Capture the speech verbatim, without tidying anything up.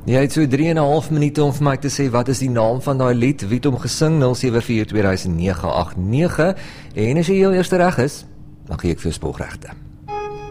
Jy het so drie en 'n half minute om vir my te sê wat is die naam van daai lied, wie het hom gesing, nul sewe vier twee nege agt nege, en as jy heel eerste reg is, dan gee ek vir jou spogregte.